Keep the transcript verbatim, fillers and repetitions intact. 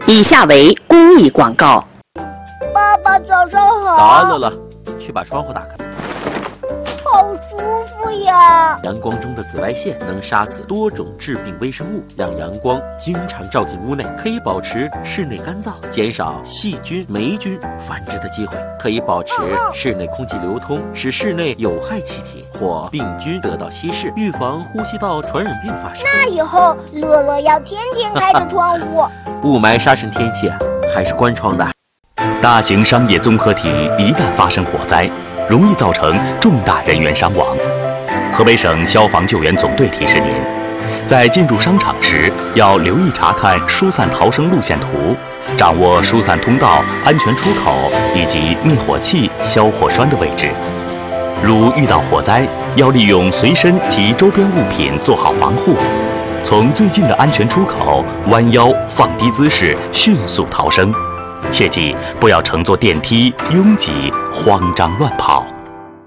以下为公益广告。 爸爸，早上好。 早安，乐乐，去把窗户打开。 好舒服呀！ 阳光中的紫外线能杀死多种致病微生物，让阳光经常照进屋内，可以保持室内干燥，减少细菌、霉菌繁殖的机会，可以保持室内空气流通，使室内有害气体或病菌得到稀释，预防呼吸道传染病发生。 那以后乐乐要天天开着窗户。 雾霾沙尘天气啊，还是关窗的。 大型商业综合体一旦发生火灾，容易造成重大人员伤亡。河北省消防救援总队提示您，在进入商场时要留意查看疏散逃生路线图，掌握疏散通道、安全出口以及灭火器、消火栓的位置。如遇到火灾，要利用随身及周边物品做好防护，从最近的安全出口弯腰放低姿势迅速逃生。切记不要乘坐电梯拥挤、慌张乱跑。